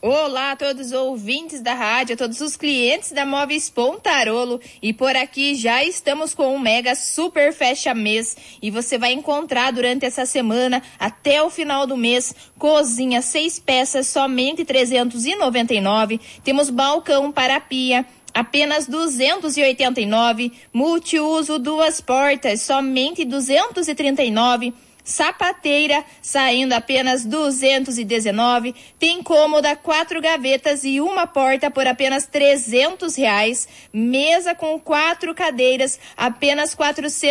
Olá a todos os ouvintes da rádio, a todos os clientes da Móveis Pontarolo, e por aqui já estamos com um mega super fecha mês e você vai encontrar durante essa semana até o final do mês cozinha 6 peças somente R$ 399, temos balcão para pia apenas R$ 289, multiuso 2 portas somente R$ 239, sapateira saindo apenas R$ 219, tem cômoda 4 gavetas e uma porta por apenas R$ 300, mesa com 4 cadeiras apenas R$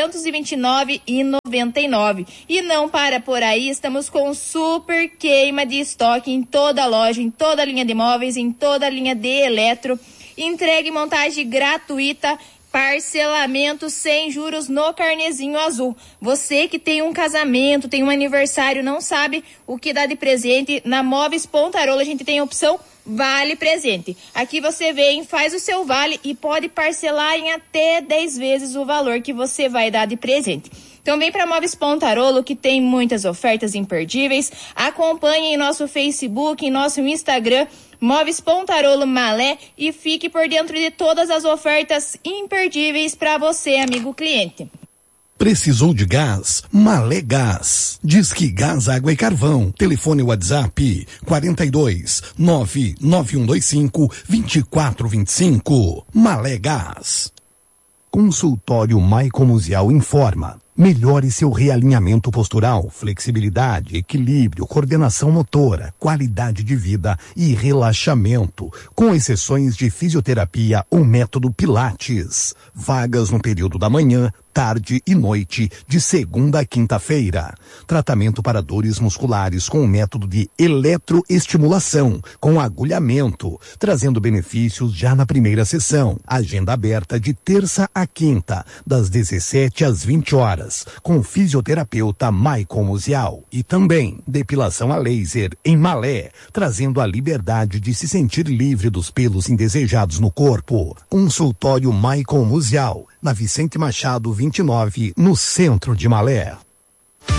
429,99. E não para por aí, estamos com super queima de estoque em toda a loja, em toda a linha de móveis, em toda a linha de eletro, entrega e montagem gratuita, parcelamento sem juros no carnezinho azul. Você que tem um casamento, tem um aniversário, não sabe o que dá de presente, na Móveis Pontarolo a gente tem a opção Vale Presente. Aqui você vem, faz o seu vale e pode parcelar em até 10 vezes o valor que você vai dar de presente. Então vem para Móveis Pontarolo que tem muitas ofertas imperdíveis. Acompanhe em nosso Facebook, em nosso Instagram, Móveis Pontarolo Malé, e fique por dentro de todas as ofertas imperdíveis para você, amigo cliente. Precisou de gás? Malé Gás. Disque Gás, Água e Carvão. Telefone WhatsApp 42 99125 2425. Malé Gás. Consultório Maicon Musial informa. Melhore seu realinhamento postural, flexibilidade, equilíbrio, coordenação motora, qualidade de vida e relaxamento, com exceções de fisioterapia ou método Pilates. Vagas no período da manhã, tarde e noite, de segunda a quinta-feira. Tratamento para dores musculares com o método de eletroestimulação, com agulhamento, trazendo benefícios já na primeira sessão. Agenda aberta de terça a quinta, das 17 às 20 horas, com fisioterapeuta Maicon Musial. E também depilação a laser em Malé, trazendo a liberdade de se sentir livre dos pelos indesejados no corpo. Consultório Maicon Musial, na Vicente Machado 29, no centro de Malé.